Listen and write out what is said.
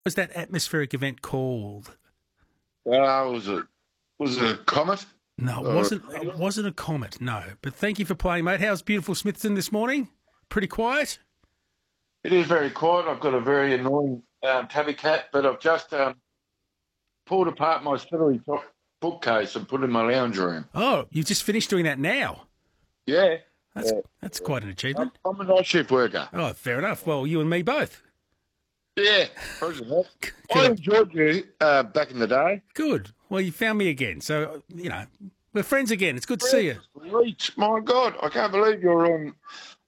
Was that atmospheric event called? Was it a comet? No, it wasn't a comet, no. But thank you for playing, mate. How's beautiful Smithton this morning? Pretty quiet? It is very quiet. I've got a very annoying tabby cat, but I've just pulled apart my celery top bookcase and put it in my lounge room. Oh, you just finished doing that now? Yeah. That's quite an achievement. I'm a night shift worker. Oh, fair enough. Well, you and me both. Yeah. I enjoyed you back in the day. Good. Well, you found me again. So, we're friends again. It's good to see you. Sweet. My God, I can't believe you're